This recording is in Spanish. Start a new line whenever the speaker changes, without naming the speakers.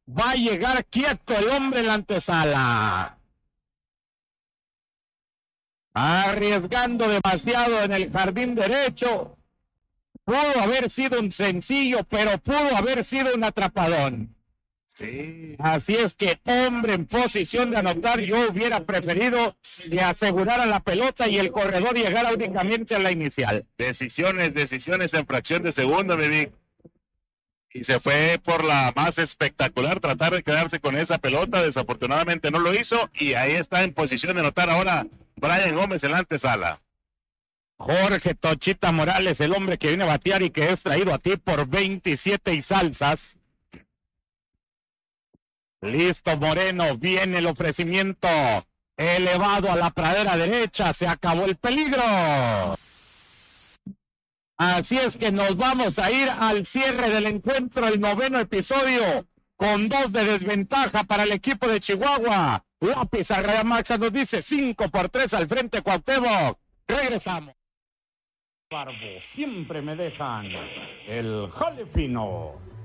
Va a llegar quieto el hombre en la antesala. Arriesgando demasiado en el jardín derecho. Pudo haber sido un sencillo, pero pudo haber sido un atrapadón.
Sí.
Así es que, hombre en posición de anotar, yo hubiera preferido que asegurara la pelota y el corredor llegara únicamente a la inicial.
Decisiones en fracción de segundo, mi Vic. Y se fue por la más espectacular, tratar de quedarse con esa pelota. Desafortunadamente no lo hizo. Y ahí está en posición de anotar ahora Brian Gómez en la antesala.
Jorge Tochita Morales, el hombre que viene a batear y que es traído a ti por 27 y salsas. Listo, Moreno, viene el ofrecimiento elevado a la pradera derecha, se acabó el peligro. Así es que nos vamos a ir al cierre del encuentro, el 9º episodio, con 2 de desventaja para el equipo de Chihuahua. La pizarra Maxa nos dice 5-3 al frente Cuauhtémoc. Regresamos. Barbo, siempre me dejan el jale fino.